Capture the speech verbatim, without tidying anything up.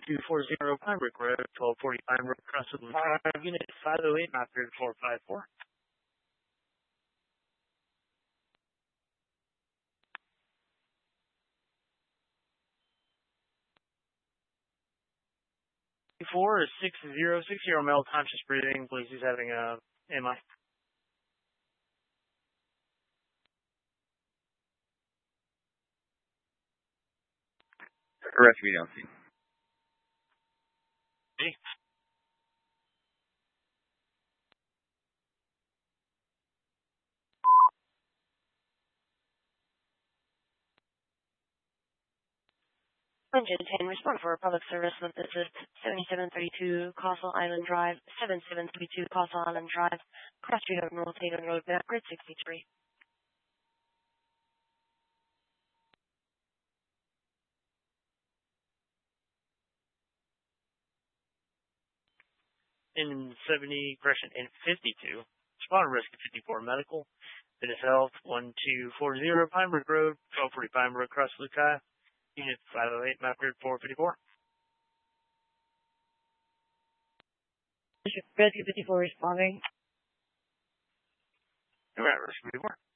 two four zero Pembroke Road, twelve forty Pembroke, Crestwood Drive, Unit five oh eight, map grid four five four. Four is six zero six zero male conscious breathing. Police is having a M I. Rescue agency. Hey. Engine ten, respond for public service with assist seventy-seven thirty-two Castle Island Drive, seventy-seven thirty-two Castle Island Drive, Cross Street on North Haven Road, map grid sixty-three. In seventy, correction, in fifty-two, respond risk at fifty-four medical. Fitness Health, one two four zero Pembroke Road, twelve forty Pembroke, Crestwood Drive, Unit five oh eight, map grid four fifty-four. Rescue fifty-four responding. All right, Rescue fifty-four.